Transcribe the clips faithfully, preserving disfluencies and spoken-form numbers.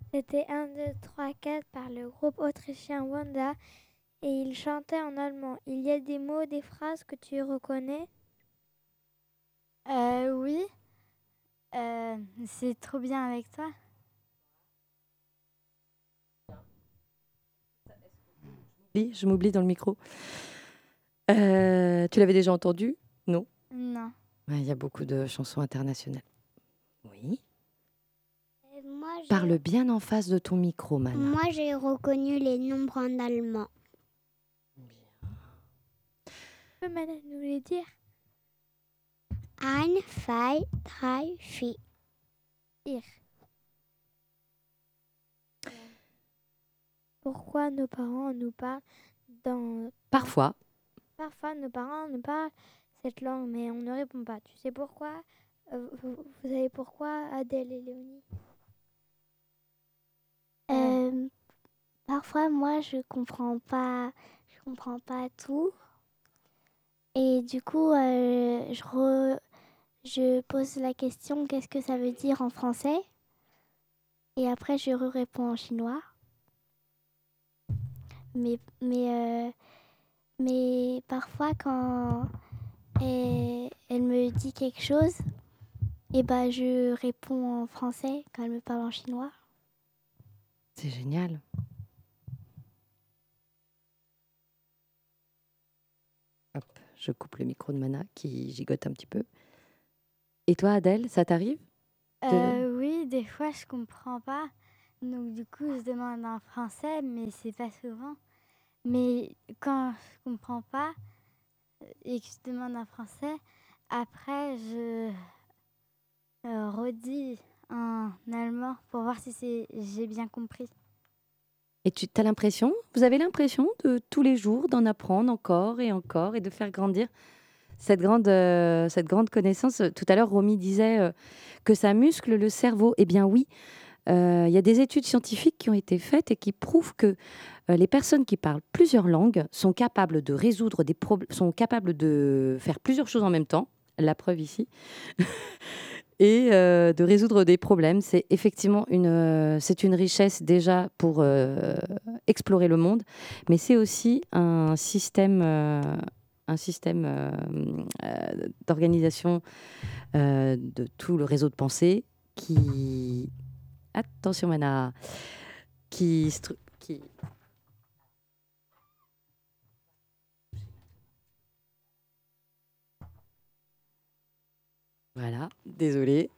C'était un, deux, trois, quatre par le groupe autrichien Wanda et il chantait en allemand. Il y a des mots, des phrases que tu reconnais? Euh, oui, euh, c'est trop bien avec toi. Oui, je m'oublie dans le micro. Euh, tu l'avais déjà entendu? Non. Non. Ouais, il y a beaucoup de chansons internationales. Oui. Euh, Moi, j'ai, Parle bien en face de ton micro, Mana. moi, j'ai reconnu les nombres en allemand. Tu peux maintenant nous les dire? Ein, zwei, drei, vier. Dire. Pourquoi nos parents nous parlent dans... Parfois. Parfois, nos parents nous parlent cette langue, mais on ne répond pas. Tu sais pourquoi? Euh, vous, vous savez pourquoi, Adèle et Léonie? Euh, parfois, moi, je comprends pas, je comprends pas tout. Et du coup, euh, je, re- je pose la question, qu'est-ce que ça veut dire en français? Et après, je réponds en chinois. Mais, mais, euh, mais parfois, quand elle, elle me dit quelque chose, et ben, je réponds en français quand elle me parle en chinois. C'est génial. Hop, je coupe le micro de Mana qui gigote un petit peu. Et toi, Adèle, ça t'arrive de... Euh, oui, des fois, je comprends pas. Donc, du coup, je demande en français, mais c'est pas souvent. Mais quand je comprends pas et que je demande en français, après, je euh, redis en allemand pour voir si c'est j'ai bien compris. Et tu as l'impression, vous avez l'impression de tous les jours d'en apprendre encore et encore et de faire grandir cette grande, euh, cette grande connaissance. Tout à l'heure, Romy disait euh, que ça muscle le cerveau. Eh bien oui, euh, il y a des études scientifiques qui ont été faites et qui prouvent que euh, les personnes qui parlent plusieurs langues sont capables de résoudre des problèmes, sont capables de faire plusieurs choses en même temps. La preuve ici. Et euh, de résoudre des problèmes. C'est effectivement une, euh, c'est une richesse déjà pour euh, explorer le monde, mais c'est aussi un système, euh, un système euh, euh, d'organisation euh, de tout le réseau de pensée qui, attention Mana, qui, stru- qui voilà, désolée.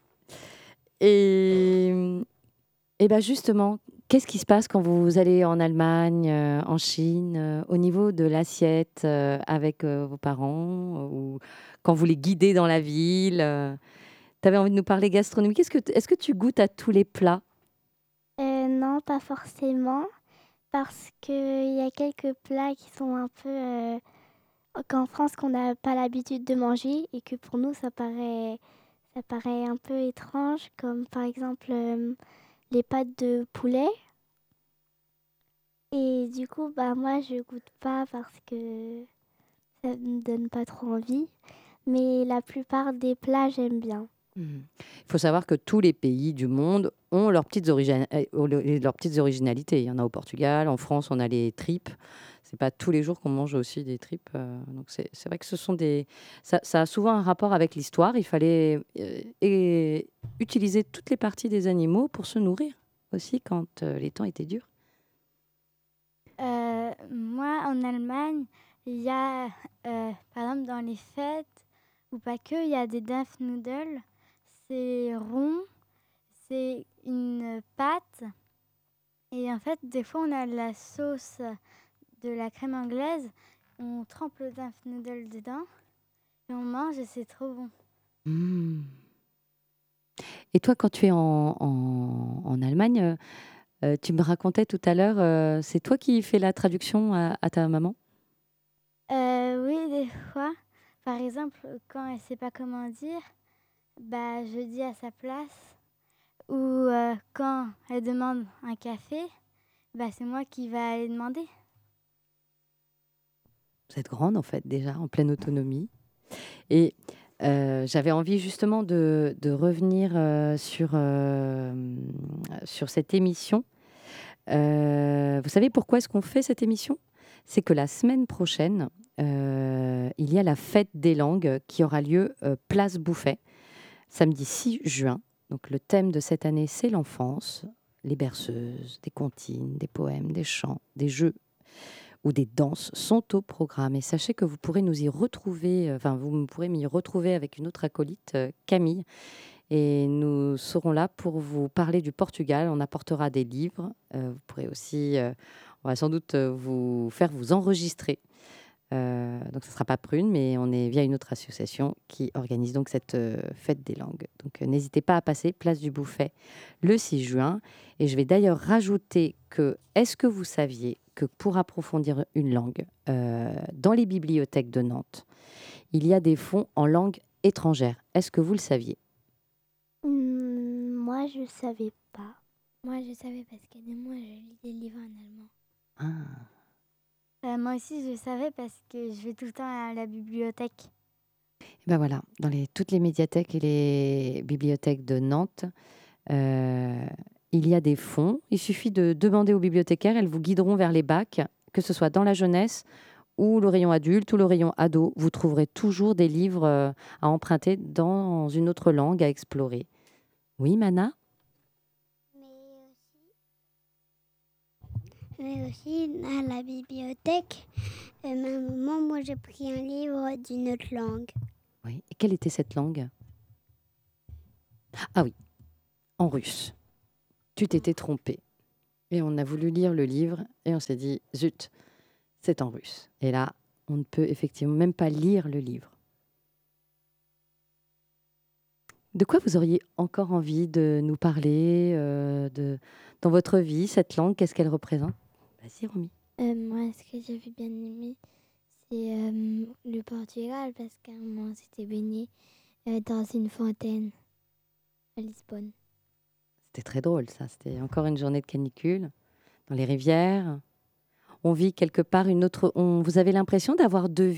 Et, et ben justement, qu'est-ce qui se passe quand vous allez en Allemagne, euh, en Chine, euh, au niveau de l'assiette euh, avec euh, vos parents, euh, ou quand vous les guidez dans la ville? Tu avais envie de nous parler gastronomie. Qu'est-ce que t- est-ce que tu goûtes à tous les plats? Euh, non, pas forcément, parce qu'il y a quelques plats qui sont un peu euh, qu'en France qu'on n'a pas l'habitude de manger et que pour nous ça paraît ça paraît un peu étrange, comme par exemple euh, les pâtes de poulet. Et du coup, bah moi je goûte pas parce que ça me donne pas trop envie. Mais la plupart des plats j'aime bien. Hmm. Il faut savoir que tous les pays du monde ont leurs petites, origine- euh, ont le- leurs petites originalités. Il y en a au Portugal, en France, on a les tripes. C'est pas tous les jours qu'on mange aussi des tripes. euh, donc c'est c'est vrai que ce sont des. Ça, ça a souvent un rapport avec l'histoire. Il fallait euh, et utiliser toutes les parties des animaux pour se nourrir aussi quand euh, les temps étaient durs. Euh, moi en Allemagne, il y a euh, par exemple dans les fêtes ou pas que, il y a des Dampfnudeln. C'est rond, c'est une pâte et en fait des fois on a la sauce de la crème anglaise, on trempe le Dampfnudel dedans et on mange et c'est trop bon. Hmm. Et toi, quand tu es en, en- en Allemagne, euh, euh, tu me racontais tout à l'heure, euh, c'est toi qui fais la traduction à, à ta maman? Euh, oui, des fois. Par exemple, quand elle sait pas comment dire, bah je dis à sa place. Ou euh, quand elle demande un café, bah c'est moi qui vais aller demander. Vous êtes grande en fait déjà, en pleine autonomie. Et euh, j'avais envie justement de, de revenir euh, sur, euh, sur cette émission. Euh, vous savez pourquoi est-ce qu'on fait cette émission ? C'est que la semaine prochaine, euh, il y a la fête des langues qui aura lieu euh, place Bouffay, samedi six juin. Donc le thème de cette année, c'est l'enfance, les berceuses, des comptines, des poèmes, des chants, des jeux ou des danses sont au programme. Et sachez que vous pourrez nous y retrouver, enfin vous pourrez m'y retrouver avec une autre acolyte, euh, Camille. Et nous serons là pour vous parler du Portugal. On apportera des livres. Euh, vous pourrez aussi, euh, on va sans doute euh, vous faire vous enregistrer. Euh, donc, ce ne sera pas Prune, mais on est via une autre association qui organise donc cette euh, fête des langues. Donc, euh, n'hésitez pas à passer place du Bouffay le six juin. Et je vais d'ailleurs rajouter que, est-ce que vous saviez que pour approfondir une langue, euh, dans les bibliothèques de Nantes, il y a des fonds en langue étrangère. Est-ce que vous le saviez ? Hum, moi, je savais pas. Moi, je savais parce que de moi, je lis des livres en allemand. Ah. Euh, moi aussi, je savais parce que je vais tout le temps à la bibliothèque. Et ben voilà, dans les, toutes les médiathèques et les bibliothèques de Nantes, euh, il y a des fonds. Il suffit de demander aux bibliothécaires, elles vous guideront vers les bacs, que ce soit dans la jeunesse ou le rayon adulte ou le rayon ado. Vous trouverez toujours des livres euh, à emprunter dans une autre langue à explorer. Oui, Mana ? Mais aussi, à la bibliothèque, à un moment, moi, j'ai pris un livre d'une autre langue. Oui. Et quelle était cette langue ? Ah oui, en russe. Tu t'étais trompée. Et on a voulu lire le livre et on s'est dit, zut, c'est en russe. Et là, on ne peut effectivement même pas lire le livre. De quoi vous auriez encore envie de nous parler euh, de, dans votre vie, cette langue, qu'est-ce qu'elle représente ? Vas-y, Romy. Euh, moi, ce que j'avais bien aimé, c'est euh, le Portugal parce qu'à un moment, c'était baigné euh, dans une fontaine à Lisbonne. C'était très drôle, ça. C'était encore une journée de canicule dans les rivières. On vit quelque part une autre... On, vous avez l'impression d'avoir deux vies ?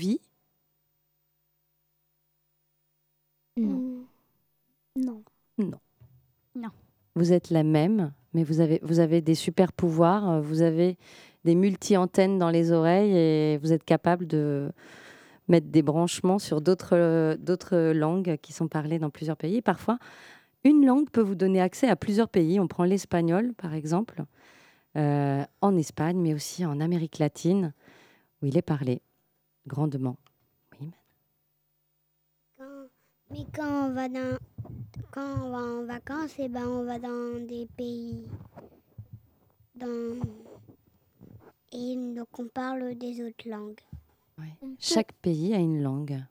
Non. Hum, Non. Non. Non. Vous êtes la même, mais vous avez, vous avez des super pouvoirs, vous avez des multi-antennes dans les oreilles et vous êtes capable de mettre des branchements sur d'autres, d'autres langues qui sont parlées dans plusieurs pays. Parfois, une langue peut vous donner accès à plusieurs pays. On prend l'espagnol, par exemple, euh, en Espagne, mais aussi en Amérique latine, où il est parlé grandement. Oui. Quand, mais quand on va dans, quand on va en vacances, eh ben on va dans des pays, dans, et donc on parle des autres langues. Ouais. Chaque pays a une langue.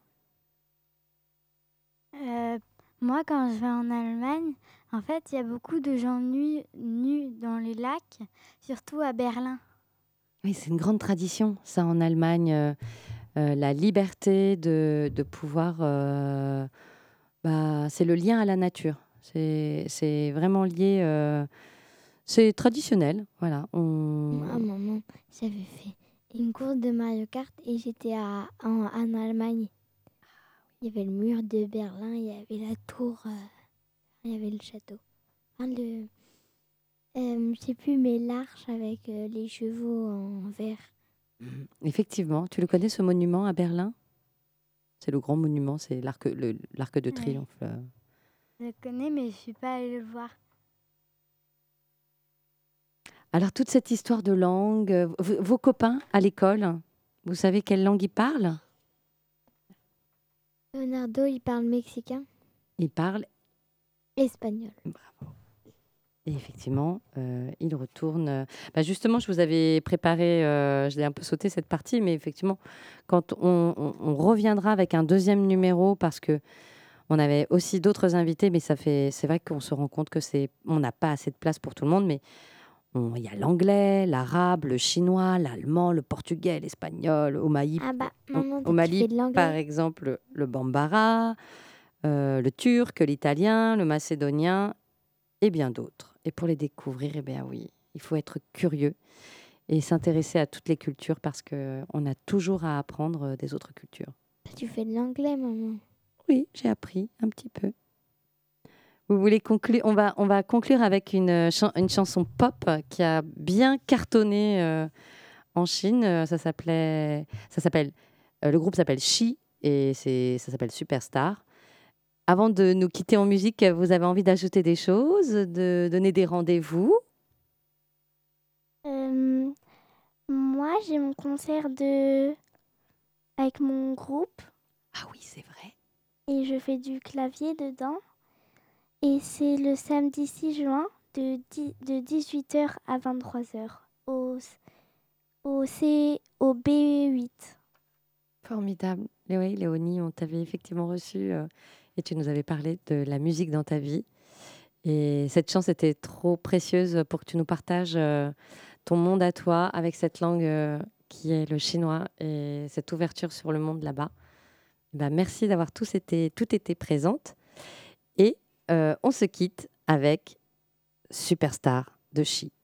Euh, moi, quand je vais en Allemagne, en fait, il y a beaucoup de gens nus, nus dans les lacs, surtout à Berlin. Oui, c'est une grande tradition, ça, en Allemagne. Euh, euh, la liberté de, de pouvoir... Euh, bah, c'est le lien à la nature. C'est, c'est vraiment lié... Euh, c'est traditionnel, voilà. On... À un moment, j'avais fait une course de Mario Kart et j'étais à, en, en Allemagne. Il y avait le mur de Berlin, il y avait la tour, euh, il y avait le château. Enfin, le, euh, je sais plus, mais l'arche avec euh, les chevaux en verre. Effectivement, tu le connais, ce monument à Berlin ? C'est le grand monument, c'est l'arc, le, l'arc de triomphe. Ouais. Je le connais, mais je ne suis pas allée le voir. Alors, toute cette histoire de langue, euh, v- vos copains à l'école, vous savez quelle langue ils parlent ? Leonardo, il parle mexicain, Ils parlent, espagnol. et effectivement, euh, ils retournent. euh, bah, justement, je vous avais préparé, euh, je l'ai un peu sauté cette partie, mais effectivement, quand on, on- on reviendra avec un deuxième numéro, parce que on avait aussi d'autres invités, mais ça fait, c'est vrai qu'on se rend compte que c'est, on n'a pas assez de place pour tout le monde, mais on- il y a l'anglais, l'arabe, le chinois, l'allemand, le portugais, l'espagnol, au Mali, Ah bah, au, maman, au toi, tu Mali, fais de l'anglais. par exemple, le bambara, euh, le turc, l'italien, le macédonien et bien d'autres. Et pour les découvrir, eh bien oui, il faut être curieux et s'intéresser à toutes les cultures parce qu'on a toujours à apprendre des autres cultures. Tu fais de l'anglais, maman. Oui, j'ai appris un petit peu. Vous voulez conclure on va, on va conclure avec une, chan- une chanson pop qui a bien cartonné euh, en Chine. Euh, Ça s'appelait, ça s'appelle, euh, le groupe s'appelle She et c'est, ça s'appelle Superstar. Avant de nous quitter en musique, vous avez envie d'ajouter des choses, de donner des rendez-vous? Euh, Moi, j'ai mon concert de... avec mon groupe Ah oui, c'est vrai. et je fais du clavier dedans. Et c'est le samedi six juin de, dix- de dix-huit heures à vingt-trois heures au, au, C, au B huit. Formidable. Et oui, Léonie, on t'avait effectivement reçu euh, et tu nous avais parlé de la musique dans ta vie. Et cette chance était trop précieuse pour que tu nous partages euh, ton monde à toi avec cette langue euh, qui est le chinois et cette ouverture sur le monde là-bas. Bah, merci d'avoir tous été, toutes été présentes. Et euh, on se quitte avec Superstar de Chi.